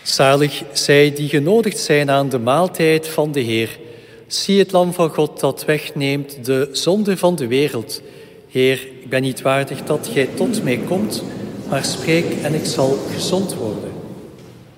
Zalig zij die genodigd zijn aan de maaltijd van de Heer. Zie het lam van God dat wegneemt de zonde van de wereld. Heer, ik ben niet waardig dat gij tot mij komt, maar spreek en ik zal gezond worden.